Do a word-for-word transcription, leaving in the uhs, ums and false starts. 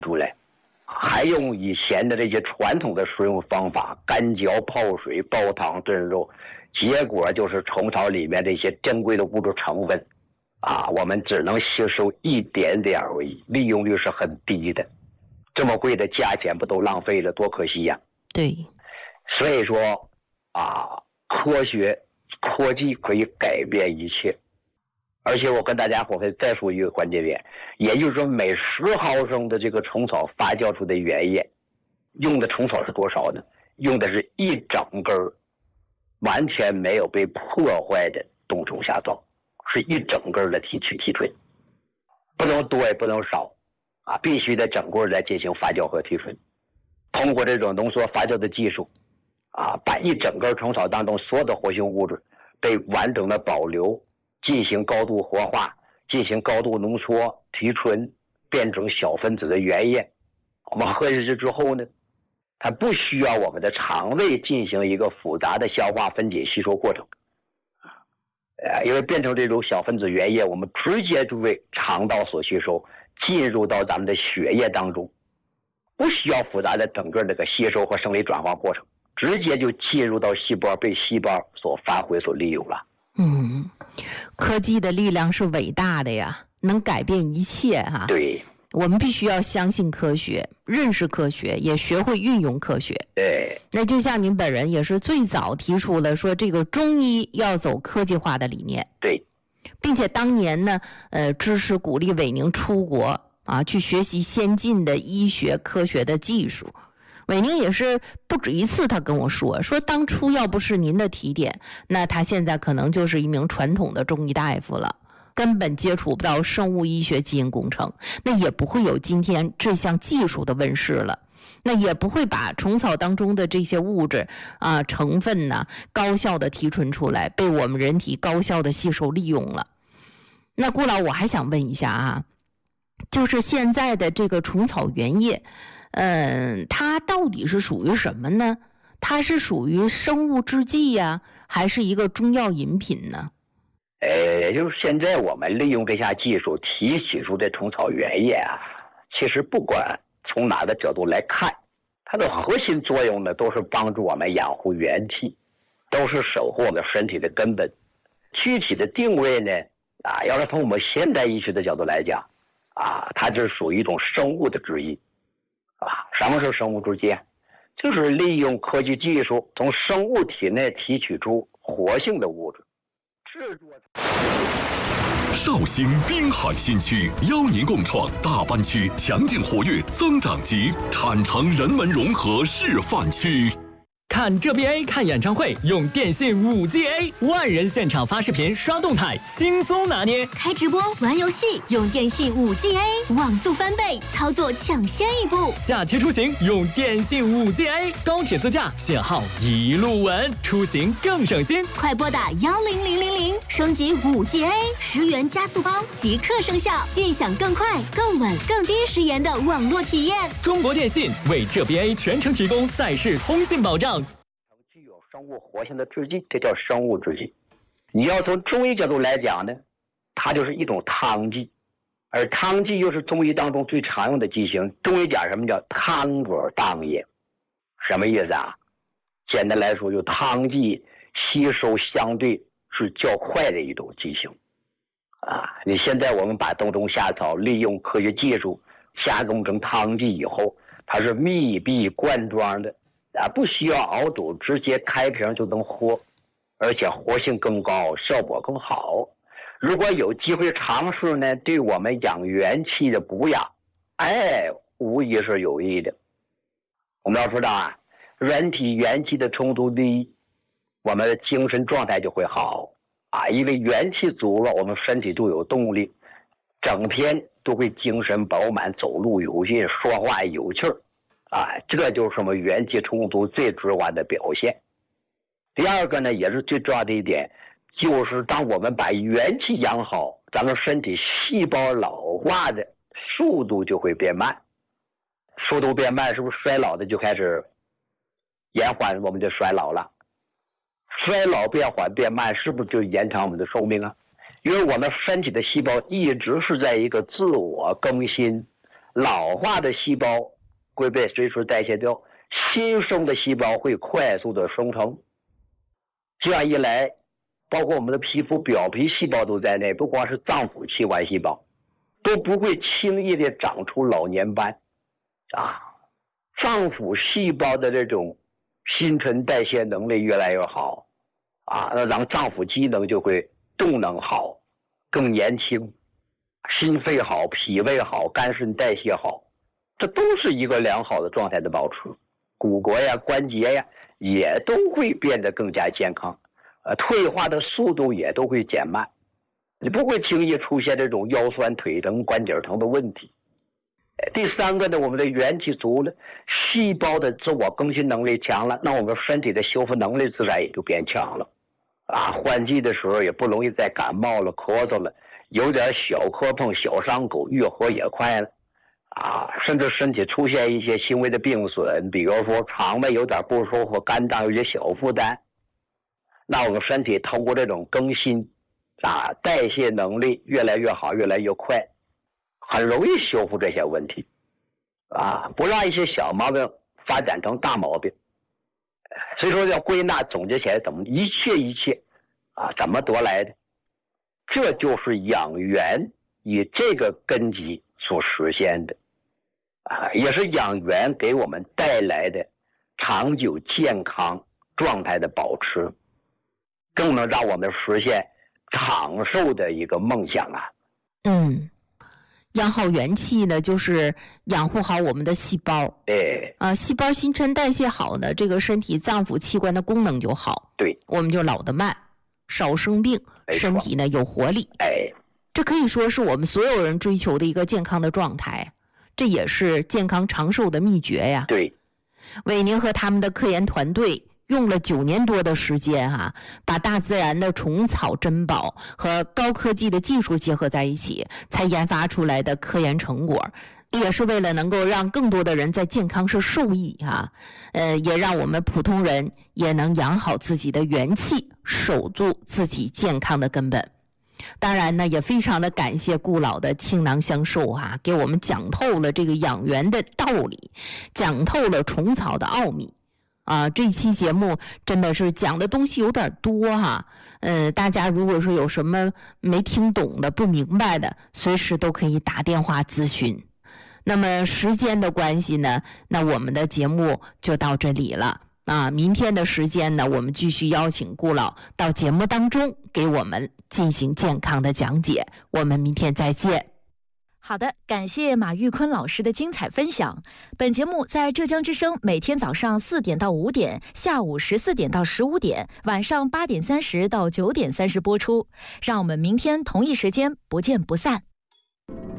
出来，还用以前的这些传统的食用方法，干嚼、泡水、煲汤炖肉，结果就是虫草里面这些珍贵的物质成分，啊，我们只能吸收一点点而已，利用率是很低的。这么贵的价钱不都浪费了，多可惜呀！ 对， 所以说啊，科学科技可以改变一切。而且我跟大家伙会再说一个关键点，也就是说每十毫升的这个虫草发酵出的原液，用的虫草是多少呢？用的是一整根完全没有被破坏的冬虫夏草，是一整根的提取提纯，不能多也不能少啊，必须得整个来进行发酵和提纯。通过这种浓缩发酵的技术啊，把一整根虫草当中所有的活性物质被完整的保留，进行高度活化，进行高度浓缩提纯，变成小分子的原液。我们喝下去之后呢，它不需要我们的肠胃进行一个复杂的消化分解吸收过程，呃，因为变成这种小分子原液，我们直接就为肠道所吸收，进入到咱们的血液当中，不需要复杂的整个这个吸收和生理转化过程，直接就进入到细胞，被细胞所发挥所利用了。 嗯，科技的力量是伟大的呀，能改变一切哈、啊。 对， 我们必须要相信科学，认识科学，也学会运用科学。 对， 那就像您本人也是最早提出了说这个中医要走科技化的理念。 对， 并且当年呢，呃，支持鼓励韦宁出国啊，去学习先进的医学科学的技术。韦宁也是不止一次他跟我说说当初要不是您的提点，那他现在可能就是一名传统的中医大夫了，根本接触不到生物医学基因工程，那也不会有今天这项技术的问世了，那也不会把虫草当中的这些物质啊成分呢高效的提纯出来，被我们人体高效的吸收利用了。那顾老，我还想问一下啊，就是现在的这个虫草原液，嗯，它到底是属于什么呢？它是属于生物制剂呀、啊，还是一个中药饮品呢？ 呃，就是现在我们利用这项技术提取出的虫草原液啊，其实不管从哪个角度来看，它的核心作用呢，都是帮助我们养护元气，都是守护我们身体的根本。具体的定位呢，啊，要是从我们现代医学的角度来讲，啊，它就是属于一种生物的制剂。啊，什么是生物制剂？就是利用科技技术从生物体内提取出活性的物质，制作。 绍兴滨海新区邀您共创大湾区强劲活跃增长极产城人文融合示范区。 看这 B A 看演唱会用电信 五 G A， 万人现场发视频刷动态轻松拿捏， 开直播玩游戏用电信 五 G A， 网速翻倍，操作抢先一步。 假期出行用电信 五 G A， 高铁自驾信号一路稳，出行更省心。 快拨打幺零零零零升级 五 G A， 十元加速包即刻生效，尽享更快、更稳、更低时延的网络体验。 中国电信为这 B A 全程提供赛事通信保障。 具有生物活性的制剂，这叫生物制剂。你要从中医角度来讲呢，它就是一种汤剂，而汤剂又是中医当中最常用的剂型。中医讲什么叫汤者当也，什么意思啊？简单来说，就汤剂吸收相对是较快的一种剂型啊。你现在我们把冬虫夏草利用科学技术加工成汤剂以后，它是密闭罐装的啊，不需要熬煮，直接开瓶就能喝，而且活性更高，效果更好。如果有机会尝试呢，对我们养元气的补养，哎，无疑是有益的。我们要知道啊，人体元气的充足低，我们的精神状态就会好啊，因为元气足了，我们身体就有动力，整天都会精神饱满，走路有劲，说话有气儿。啊，这就是什么元气充足最直观的表现。第二个呢，也是最重要的一点，就是当我们把元气养好，咱们身体细胞老化的速度就会变慢。速度变慢，是不是衰老的就开始延缓我们的衰老了？衰老变缓变慢，是不是就延长我们的寿命啊？因为我们身体的细胞一直是在一个自我更新老化的细胞会被随时代谢掉，新生的细胞会快速的生成。这样一来，包括我们的皮肤表皮细胞都在内，不光是脏腑器官细胞，都不会轻易的长出老年斑啊。脏腑细胞的这种新陈代谢能力越来越好啊，那让脏腑机能就会动能好，更年轻，心肺好，脾胃好，肝肾代谢好，这都是一个良好的状态的保持。骨骼呀、关节呀也都会变得更加健康，呃，退化的速度也都会减慢，你不会轻易出现这种腰酸腿疼、关节疼的问题。第三个呢，我们的元气足了，细胞的自我更新能力强了，那我们身体的修复能力自然也就变强了啊。换季的时候也不容易再感冒了、咳嗽了，有点小磕碰、小伤口愈合也快了啊。甚至身体出现一些轻微的病损，比如说肠胃有点不舒服、肝脏有些小负担，那我们身体通过这种更新啊，代谢能力越来越好、越来越快，很容易修复这些问题啊，不让一些小毛病发展成大毛病。所以说要归纳总结起来，怎么一切一切啊，怎么得来的？这就是养元以这个根基所实现的啊，也是养元给我们带来的长久健康状态的保持，更能让我们实现长寿的一个梦想啊。 嗯。养好元气呢，就是养护好我们的细胞。 哎， 啊，细胞新陈代谢好呢，这个身体脏腑器官的功能就好， 对， 我们就老得慢，少生病，身体呢有活力。 哎， 这可以说是我们所有人追求的一个健康的状态，这也是健康长寿的秘诀呀。 对， 韦宁和他们的科研团队用了九年多的时间哈、啊，把大自然的虫草珍宝和高科技的技术结合在一起，才研发出来的科研成果，也是为了能够让更多的人在健康上受益哈、啊，呃，也让我们普通人也能养好自己的元气，守住自己健康的根本。当然呢，也非常的感谢顾老的倾囊相授哈、啊，给我们讲透了这个养元的道理，讲透了虫草的奥秘。啊，这期节目真的是讲的东西有点多哈、啊，呃，大家如果说有什么没听懂的、不明白的，随时都可以打电话咨询。那么时间的关系呢，那我们的节目就到这里了啊。明天的时间呢，我们继续邀请顾老到节目当中给我们进行健康的讲解。我们明天再见。 好的，感谢马玉坤老师的精彩分享。本节目在浙江之声每天早上四点到五点，下午十四点到十五点，晚上八点三十到九点三十播出。让我们明天同一时间不见不散。